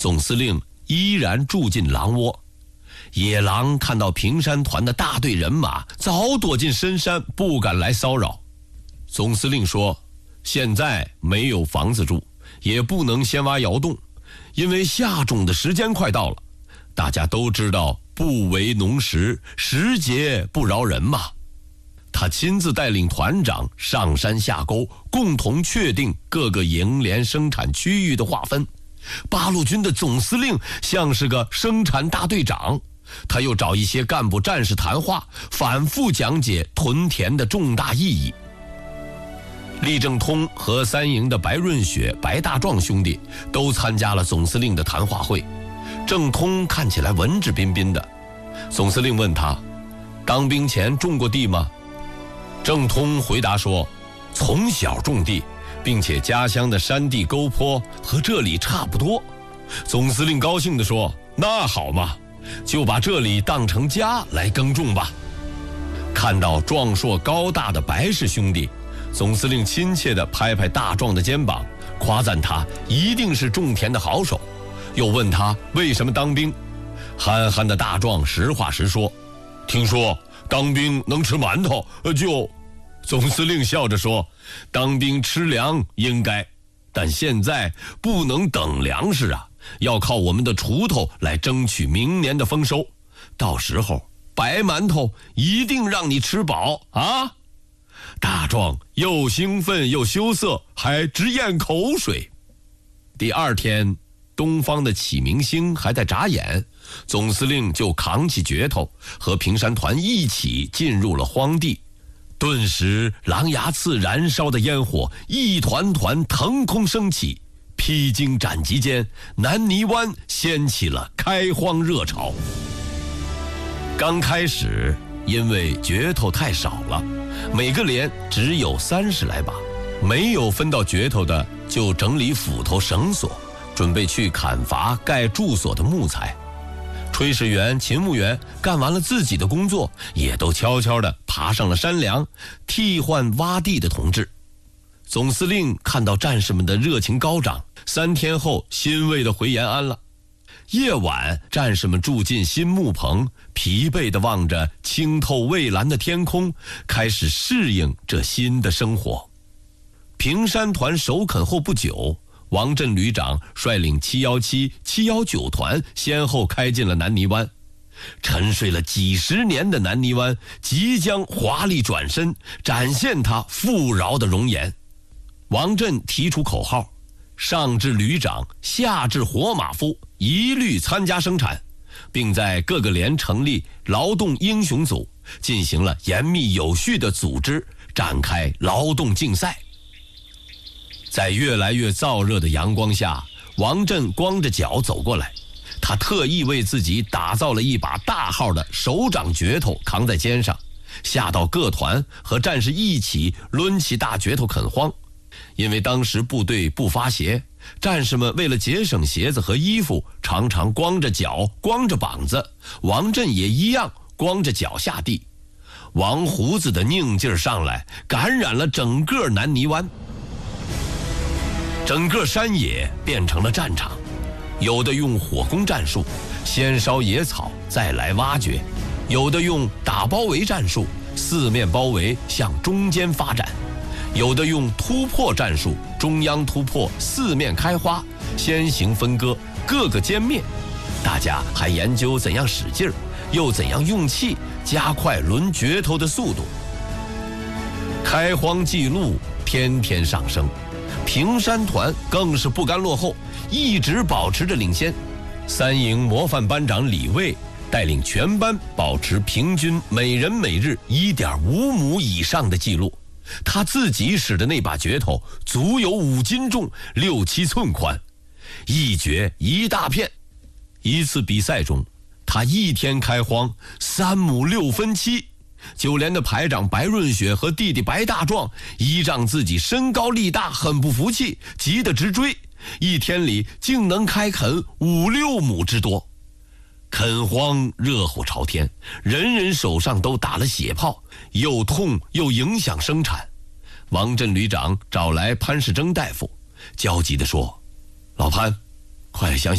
总司令依然住进狼窝。野狼看到平山团的大队人马早躲进深山，不敢来骚扰。总司令说，现在没有房子住，也不能先挖窑洞，因为下种的时间快到了。大家都知道不为农时，时节不饶人嘛。他亲自带领团长上山下沟，共同确定各个营连生产区域的划分。八路军的总司令像是个生产大队长，他又找一些干部战士谈话，反复讲解屯田的重大意义。厉正通和三营的白润雪、白大壮兄弟都参加了总司令的谈话会。正通看起来文质彬彬的，总司令问他，当兵前种过地吗？正通回答说，从小种地，并且家乡的山地沟坡和这里差不多。总司令高兴地说，那好嘛，就把这里当成家来耕种吧。看到壮硕高大的白氏兄弟，总司令亲切地拍拍大壮的肩膀，夸赞他一定是种田的好手，又问他为什么当兵。憨憨的大壮实话实说，听说当兵能吃馒头，总司令笑着说，当兵吃粮应该，但现在不能等粮食啊，要靠我们的锄头来争取明年的丰收，到时候白馒头一定让你吃饱啊！大壮又兴奋又羞涩，还直咽口水。第二天，东方的启明星还在眨眼，总司令就扛起镢头，和平山团一起进入了荒地。顿时狼牙刺燃烧的烟火一团团腾空升起，披荆斩棘间，南泥湾掀起了开荒热潮。刚开始因为镢头太少了，每个连只有30来把，没有分到镢头的就整理斧头绳索，准备去砍伐盖住所的木材。炊事员、勤务员干完了自己的工作，也都悄悄地爬上了山梁，替换挖地的同志。总司令看到战士们的热情高涨，3天后欣慰地回延安了。夜晚，战士们住进新木棚，疲惫地望着清透蔚蓝的天空，开始适应这新的生活。平山团首肯后不久，王震旅长率领717、719团先后开进了南泥湾。沉睡了几十年的南泥湾即将华丽转身，展现它富饶的容颜。王震提出口号，上至旅长，下至活马夫，一律参加生产，并在各个连成立劳动英雄组，进行了严密有序的组织，展开劳动竞赛。在越来越燥热的阳光下，王震光着脚走过来，他特意为自己打造了一把大号的手掌镢头，扛在肩上，下到各团和战士一起抡起大镢头垦荒。因为当时部队不发鞋，战士们为了节省鞋子和衣服，常常光着脚光着膀子，王震也一样光着脚下地。王胡子的拧劲儿上来，感染了整个南泥湾。整个山野变成了战场，有的用火攻战术，先烧野草再来挖掘；有的用打包围战术，四面包围向中间发展；有的用突破战术，中央突破，四面开花，先行分割，各个歼灭。大家还研究怎样使劲儿，又怎样用气，加快抡镢头的速度。开荒记录天天上升，平山团更是不甘落后，一直保持着领先。三营模范班长李卫带领全班保持平均每人每日1.5亩以上的记录。他自己使的那把镢头足有5斤重，6、7寸宽，一镢一大片。一次比赛中，他一天开荒3亩6分7。九连的排长白润雪和弟弟白大壮依仗自己身高力大，很不服气，急得直追，一天里竟能开垦5、6亩之多。垦荒热火朝天，人人手上都打了血泡，又痛又影响生产。王震旅长找来潘世征大夫，焦急地说：“老潘，快想想